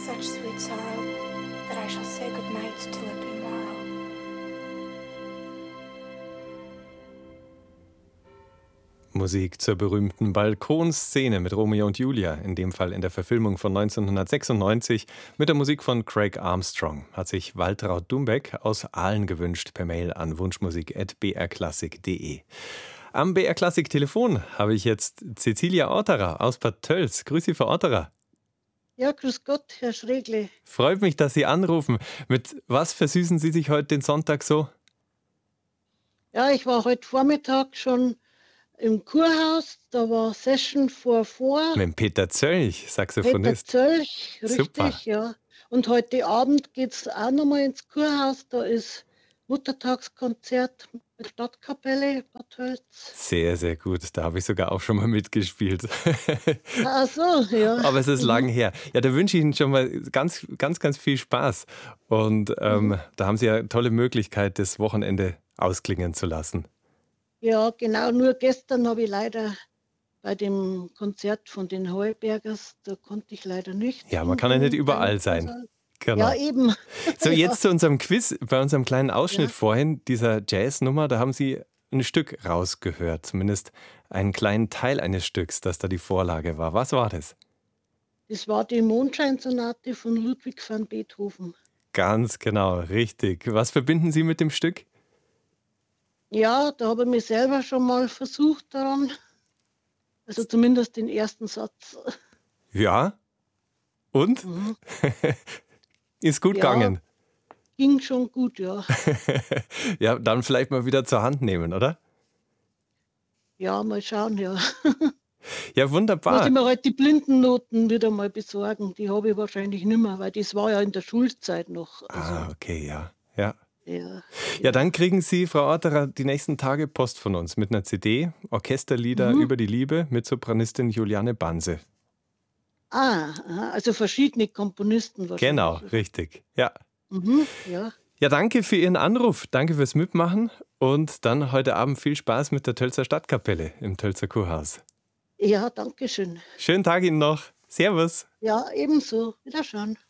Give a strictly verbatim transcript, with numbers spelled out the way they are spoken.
such sweet sorrow that I shall say good night till it be morrow. Musik zur berühmten Balkonszene mit Romeo und Julia, in dem Fall in der Verfilmung von neunzehnhundertsechsundneunzig mit der Musik von Craig Armstrong, hat sich Waltraud Dumbeck aus Aalen gewünscht per Mail an wunschmusik at b r klassik punkt d e. Am B R Klassik Telefon habe ich jetzt Cecilia Orterer aus Bad Tölz. Grüß Sie, Frau Orterer. Ja, grüß Gott, Herr Schregle. Freut mich, dass Sie anrufen. Mit was versüßen Sie sich heute den Sonntag so? Ja, ich war heute Vormittag schon im Kurhaus, da war Session vor vor. Mit Peter Zölch, Peter Saxophonist. Zölch, richtig, Super. ja. Und heute Abend geht es auch nochmal ins Kurhaus, da ist Muttertagskonzert mit der Stadtkapelle Bad Tölz. Sehr, sehr gut. Da habe ich sogar auch schon mal mitgespielt. Ach so, ja. Aber es ist lang her. Ja, da wünsche ich Ihnen schon mal ganz, ganz, ganz viel Spaß. Und ähm, Mhm. da haben Sie ja eine tolle Möglichkeit, das Wochenende ausklingen zu lassen. Ja, genau, nur gestern habe ich leider bei dem Konzert von den Heubergers, da konnte ich leider nicht. Ja, man kann ja nicht in- überall beim sein. Konzert. Genau. Ja, eben. So, Ja. jetzt zu unserem Quiz. Bei unserem kleinen Ausschnitt Ja. vorhin, dieser Jazznummer, da haben Sie ein Stück rausgehört. Zumindest einen kleinen Teil eines Stücks, das da die Vorlage war. Was war das? Das war die Mondscheinsonate von Ludwig van Beethoven. Ganz genau, richtig. Was verbinden Sie mit dem Stück? Ja, da habe ich mich selber schon mal versucht daran. Also zumindest den ersten Satz. Ja. Und? Mhm. Ist gut Ja. gegangen. Ging schon gut, ja. Ja, dann vielleicht mal wieder zur Hand nehmen, oder? Ja, mal schauen, ja. Ja, Muss wunderbar. ich mir halt die Blindennoten wieder mal besorgen. Die habe ich wahrscheinlich nicht mehr, weil das war ja in der Schulzeit noch. Also, Ah, okay, ja. Ja. ja. Ja, dann kriegen Sie, Frau Orterer, die nächsten Tage Post von uns mit einer C D, Orchesterlieder Mhm. über die Liebe mit Sopranistin Juliane Banse. Ah, aha, also verschiedene Komponisten Genau, wahrscheinlich. richtig. Ja. Mhm, ja. Ja, danke für Ihren Anruf, danke fürs Mitmachen und dann heute Abend viel Spaß mit der Tölzer Stadtkapelle im Tölzer Kurhaus. Ja, danke schön. Schönen Tag Ihnen noch. Servus. Ja, ebenso. Wiederschauen.